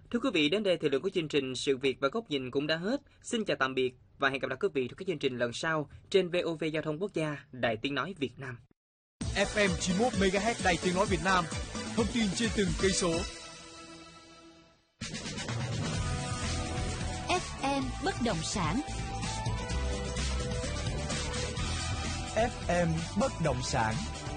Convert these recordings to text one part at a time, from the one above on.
Thưa quý vị, đến đây thời lượng của chương trình Sự Việc và Góc Nhìn cũng đã hết. Xin chào tạm biệt và hẹn gặp lại quý vị trong các chương trình lần sau trên VOV Giao thông Quốc gia, Đài Tiếng Nói Việt Nam. FM 91 MHz Đài Tiếng Nói Việt Nam. Thông tin trên từng cây số. FM Bất động sản. FM Bất động sản.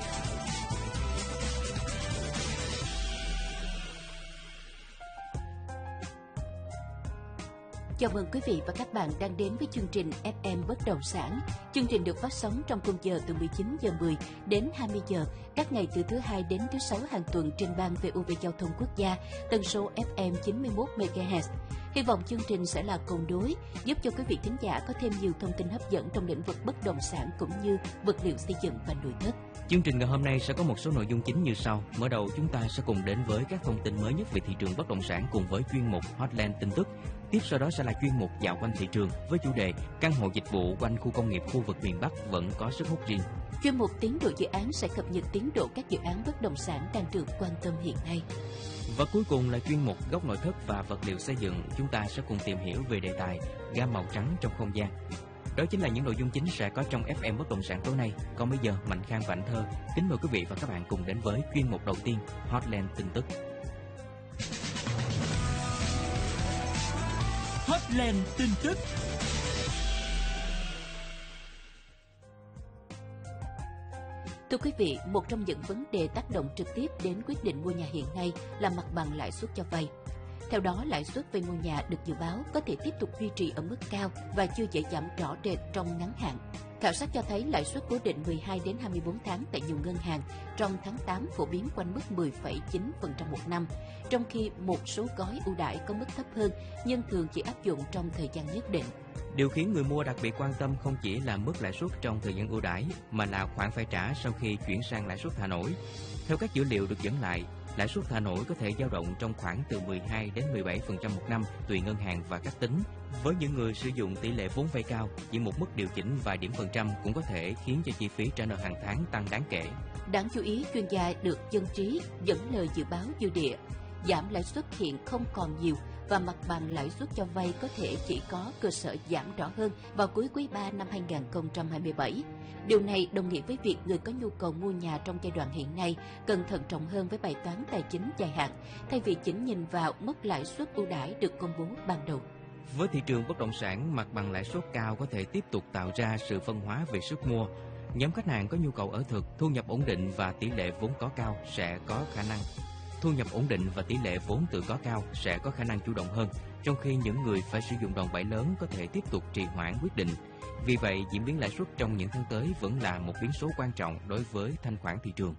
Chào mừng quý vị và các bạn đang đến với chương trình FM Bất động sản. Chương trình được phát sóng trong khung giờ từ 19 giờ 10 đến 20 giờ các ngày từ thứ Hai đến thứ Sáu hàng tuần trên ban VOV Giao thông Quốc gia, tần số FM 91 MHz. Hy vọng chương trình sẽ là cầu nối giúp cho quý vị thính giả có thêm nhiều thông tin hấp dẫn trong lĩnh vực bất động sản cũng như vật liệu xây dựng và nội thất. Chương trình ngày hôm nay sẽ có một số nội dung chính như sau. Mở đầu chúng ta sẽ cùng đến với các thông tin mới nhất về thị trường bất động sản cùng với chuyên mục Hotline tin tức. Tiếp sau đó sẽ là chuyên mục dạo quanh thị trường với chủ đề căn hộ dịch vụ quanh khu công nghiệp khu vực miền Bắc vẫn có sức hút riêng. Chuyên mục tiến độ dự án sẽ cập nhật tiến độ các dự án bất động sản đang được quan tâm hiện nay. Và cuối cùng là chuyên mục góc nội thất và vật liệu xây dựng. Chúng ta sẽ cùng tìm hiểu về đề tài gam màu trắng trong không gian. Đó chính là những nội dung chính sẽ có trong FM Bất động sản tối nay. Còn bây giờ Mạnh Khang và Anh Thơ kính mời quý vị và các bạn cùng đến với chuyên mục đầu tiên, Hotline tin tức. Hotline tin tức. Thưa quý vị, một trong những vấn đề tác động trực tiếp đến quyết định mua nhà hiện nay là mặt bằng lãi suất cho vay. Theo đó, lãi suất vay mua nhà được dự báo có thể tiếp tục duy trì ở mức cao và chưa dễ giảm rõ rệt trong ngắn hạn. Khảo sát cho thấy lãi suất cố định 12 đến 24 tháng tại nhiều ngân hàng trong tháng 8 phổ biến quanh mức 10,9% một năm, trong khi một số gói ưu đãi có mức thấp hơn nhưng thường chỉ áp dụng trong thời gian nhất định. Điều khiến người mua đặc biệt quan tâm không chỉ là mức lãi suất trong thời gian ưu đãi mà là khoản phải trả sau khi chuyển sang lãi suất thả nổi. Theo các dữ liệu được dẫn lại, lãi suất thả nổi có thể dao động trong khoảng từ 12 đến 17% một năm tùy ngân hàng và cách tính. Với những người sử dụng tỷ lệ vốn vay cao, chỉ một mức điều chỉnh vài điểm phần trăm cũng có thể khiến cho chi phí trả nợ hàng tháng tăng đáng kể. Đáng chú ý, chuyên gia được Dân trí dẫn lời dự báo dư địa giảm lãi suất hiện không còn nhiều và mặt bằng lãi suất cho vay có thể chỉ có cơ sở giảm rõ hơn vào cuối quý 3 năm 2027. Điều này đồng nghĩa với việc người có nhu cầu mua nhà trong giai đoạn hiện nay cần thận trọng hơn với bài toán tài chính dài hạn, thay vì chỉ nhìn vào mức lãi suất ưu đãi được công bố ban đầu. Với thị trường bất động sản, mặt bằng lãi suất cao có thể tiếp tục tạo ra sự phân hóa về sức mua. Nhóm khách hàng có nhu cầu ở thực, thu nhập ổn định và tỷ lệ vốn có cao sẽ có khả năng chủ động hơn, trong khi những người phải sử dụng đòn bẩy lớn có thể tiếp tục trì hoãn quyết định. Vì vậy, diễn biến lãi suất trong những tháng tới vẫn là một biến số quan trọng đối với thanh khoản thị trường.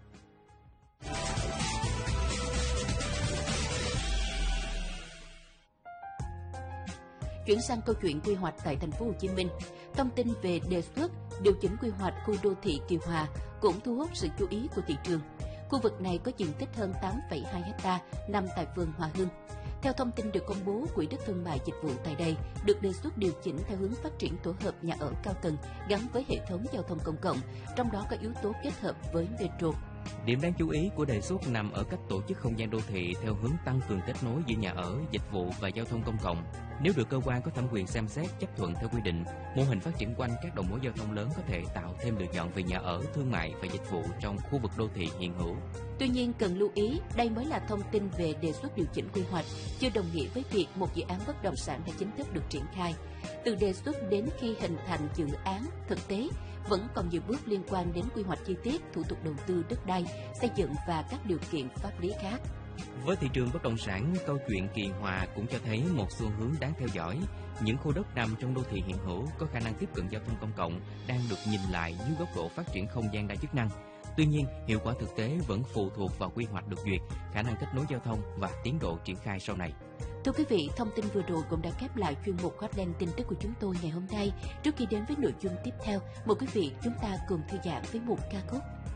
Chuyển sang câu chuyện quy hoạch tại thành phố Hồ Chí Minh, thông tin về đề xuất điều chỉnh quy hoạch khu đô thị Kỳ Hòa cũng thu hút sự chú ý của thị trường. Khu vực này có diện tích hơn 8,2 ha nằm tại phường Hòa Hưng. Theo thông tin được công bố, Quỹ đất thương mại dịch vụ tại đây được đề xuất điều chỉnh theo hướng phát triển tổ hợp nhà ở cao tầng gắn với hệ thống giao thông công cộng, trong đó có yếu tố kết hợp với metro. Điểm đáng chú ý của đề xuất nằm ở cách tổ chức không gian đô thị theo hướng tăng cường kết nối giữa nhà ở, dịch vụ và giao thông công cộng. Nếu được cơ quan có thẩm quyền xem xét chấp thuận theo quy định, mô hình phát triển quanh các đầu mối giao thông lớn có thể tạo thêm lựa chọn về nhà ở, thương mại và dịch vụ trong khu vực đô thị hiện hữu. Tuy nhiên, cần lưu ý, đây mới là thông tin về đề xuất điều chỉnh quy hoạch, chưa đồng nghĩa với việc một dự án bất động sản đã chính thức được triển khai. Từ đề xuất đến khi hình thành dự án, thực tế vẫn còn nhiều bước liên quan đến quy hoạch chi tiết, thủ tục đầu tư đất đai, xây dựng và các điều kiện pháp lý khác. Với thị trường bất động sản, câu chuyện Kỳ Hòa cũng cho thấy một xu hướng đáng theo dõi. Những khu đất nằm trong đô thị hiện hữu có khả năng tiếp cận giao thông công cộng đang được nhìn lại dưới góc độ phát triển không gian đa chức năng. Tuy nhiên, hiệu quả thực tế vẫn phụ thuộc vào quy hoạch được duyệt, khả năng kết nối giao thông và tiến độ triển khai sau này. Thưa quý vị, thông tin vừa rồi cũng đã khép lại chuyên mục Hotline tin tức của chúng tôi ngày hôm nay. Trước khi đến với nội dung tiếp theo, mời quý vị chúng ta cùng thư giãn với một ca khúc.